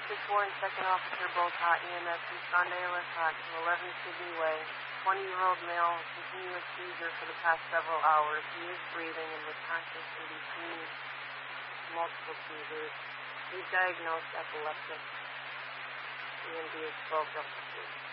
4 and Second Officer both hot. EMS respond to ALS hot from 11 Sydney Way. 20-year-old male, continuous seizure for the past several hours. He is breathing and was conscious in between multiple seizures. He's diagnosed epileptic. EMD spoke up to